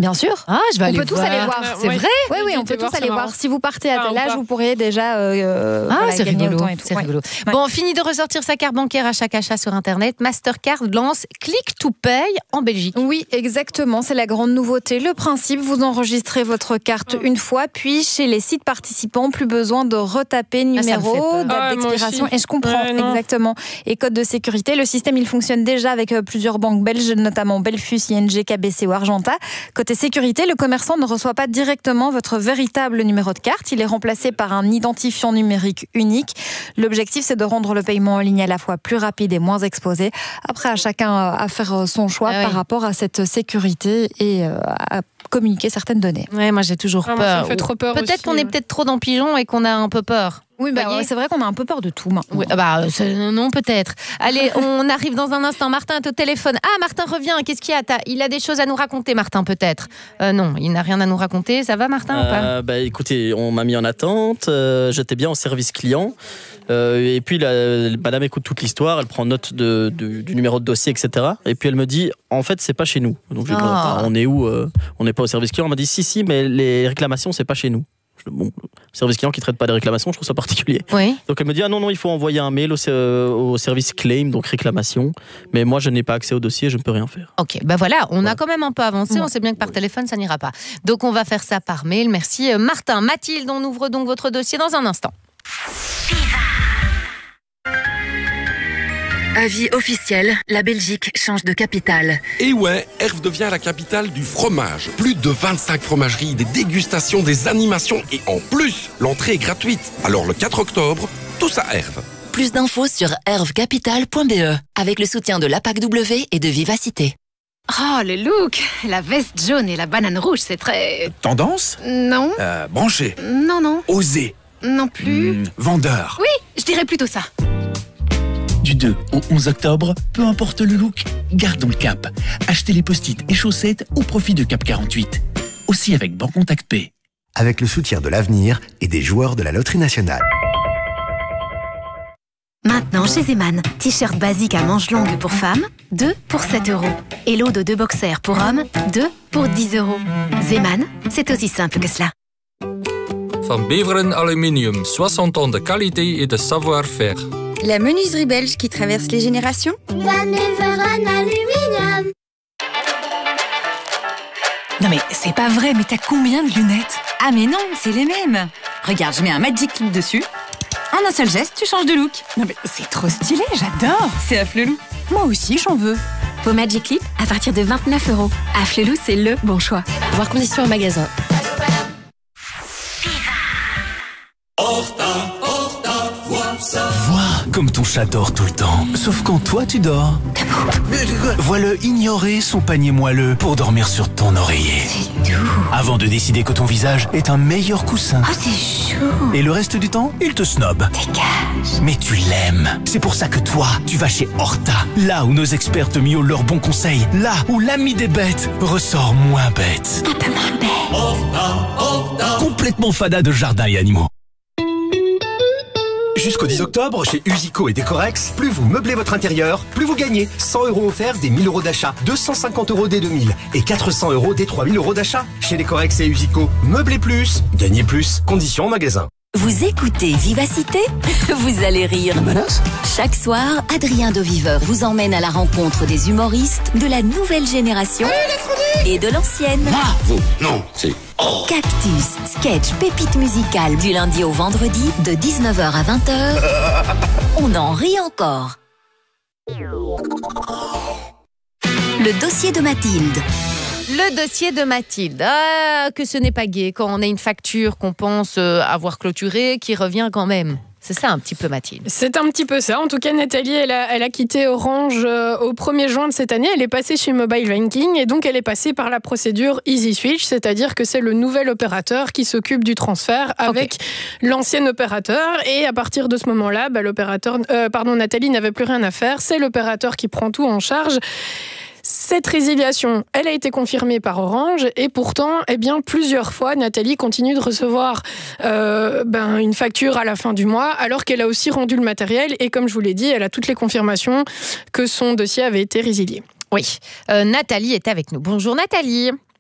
Bien sûr. Ah, je vais aller On peut tous aller voir. C'est vrai? Oui, on peut tous aller voir. Si vous partez à tel âge, vous pourriez déjà c'est gagner rigolo. autant et tout. C'est rigolo. Bon, fini de ressortir sa carte bancaire à chaque achat sur Internet. Mastercard lance Click to Pay en Belgique. Oui, exactement. C'est la grande nouveauté. Le principe, vous enregistrez votre carte une fois, puis chez les sites participants, plus besoin de retaper numéro, date d'expiration. Et je comprends exactement. Et code de sécurité. Le système, il fonctionne déjà avec plusieurs banques belges, notamment Belfus, ING, KBC ou Argenta. Côté sécurité, le commerçant ne reçoit pas directement votre véritable numéro de carte. Il est remplacé par un identifiant numérique unique. L'objectif, c'est de rendre le paiement en ligne à la fois plus rapide et moins exposé. Après, à chacun à faire son choix par rapport à cette sécurité et à communiquer certaines données. Ouais, moi j'ai toujours peur. Ça me fait trop peur. Peut-être qu'on est peut-être trop dans Pigeon et qu'on a un peu peur. Oui, c'est vrai qu'on a un peu peur de tout maintenant. Oui, non, peut-être. Allez, on arrive dans un instant. Martin est au téléphone. Ah, Martin revient. Qu'est-ce qu'il y a? Il a des choses à nous raconter, Martin, peut-être. Non, il n'a rien à nous raconter. Ça va, Martin, ou pas? Écoutez, on m'a mis en attente. J'étais bien en service client. Et puis, madame écoute toute l'histoire. Elle prend note du numéro de dossier, etc. Et puis, elle me dit, en fait, c'est pas chez nous. Donc, j'ai dit, on est où? On n'est pas au service client. On m'a dit, si, mais les réclamations, c'est pas chez nous. Bon, service client qui ne traite pas des réclamations, je trouve ça particulier. Oui. Donc elle me dit non, il faut envoyer un mail au service claim, donc réclamation. Mais moi, je n'ai pas accès au dossier, je ne peux rien faire. Ok, voilà, on a quand même un peu avancé. On sait bien que par téléphone, ça n'ira pas. Donc on va faire ça par mail. Merci Martin. Mathilde, on ouvre donc votre dossier dans un instant. Avis officiel, la Belgique change de capitale. Et ouais, Herve devient la capitale du fromage. Plus de 25 fromageries, des dégustations, des animations et en plus, l'entrée est gratuite. Alors le 4 octobre, tous à Herve. Plus d'infos sur hervecapital.be avec le soutien de l'APAC-W et de Vivacité. Oh, le look! La veste jaune et la banane rouge, c'est très... Tendance? Non. Branché? Non. Osé? Non plus. Vendeur? Oui, je dirais plutôt ça. Du 2 au 11 octobre, peu importe le look, gardons le cap. Achetez les post-it et chaussettes au profit de Cap 48. Aussi avec Bancontact Pay. Avec le soutien de l'avenir et des joueurs de la Loterie Nationale. Maintenant chez Zeman, t-shirt basique à manches longues pour femmes, 2 pour 7 €. Et lot de 2 boxers pour hommes, 2 pour 10 €. Zeman, c'est aussi simple que cela. Van Beveren Aluminium, 60 ans de qualité et de savoir-faire. La menuiserie belge qui traverse les générations. Van Beveren Aluminium. Non mais c'est pas vrai, mais t'as combien de lunettes? Ah mais non, c'est les mêmes. Regarde, je mets un Magic Clip dessus. En un seul geste, tu changes de look. Non mais c'est trop stylé, j'adore. C'est Afflelou. Moi aussi, j'en veux. Vos Magic Clip à partir de 29 €. Afflelou, c'est le bon choix. Voir conditions au magasin. Vois comme ton chat dort tout le temps. Sauf quand toi tu dors. Vois-le ignorer son panier moelleux pour dormir sur ton oreiller. C'est doux. Avant de décider que ton visage est un meilleur coussin. Oh, c'est chaud. Et le reste du temps, il te snob. Dégage. Mais tu l'aimes. C'est pour ça que toi, tu vas chez Horta. Là où nos experts te miaulent leurs bons conseils. Là où l'ami des bêtes ressort moins bête. Un peu moins bête. Horta. Complètement fada de jardin et animaux. Jusqu'au 10 octobre, chez Usico et Décorex, plus vous meublez votre intérieur, plus vous gagnez. 100 € offerts des 1000 € d'achat, 250 € des 2000 et 400 € des 3000 € d'achat. Chez Décorex et Usico, meublez plus, gagnez plus. Conditions en magasin. Vous écoutez Vivacité? Vous allez rire. Chaque soir, Adrien Doviveur vous emmène à la rencontre des humoristes de la nouvelle génération et de l'ancienne. Vous, non, c'est... Cactus, sketch, pépite musicale du lundi au vendredi de 19h à 20h. On en rit encore. Le dossier de Mathilde. Le dossier de Mathilde. Ah, que ce n'est pas gai quand on a une facture qu'on pense avoir clôturée qui revient quand même. C'est ça un petit peu, Mathilde. C'est un petit peu ça. En tout cas, Nathalie, elle a quitté Orange au 1er juin de cette année. Elle est passée chez Mobile Banking et donc elle est passée par la procédure Easy Switch, c'est-à-dire que c'est le nouvel opérateur qui s'occupe du transfert avec l'ancien opérateur. Et à partir de ce moment-là, Nathalie n'avait plus rien à faire. C'est l'opérateur qui prend tout en charge. Cette résiliation, elle a été confirmée par Orange et pourtant, plusieurs fois, Nathalie continue de recevoir une facture à la fin du mois alors qu'elle a aussi rendu le matériel et comme je vous l'ai dit, elle a toutes les confirmations que son dossier avait été résilié. Oui, Nathalie est avec nous. Bonjour Nathalie.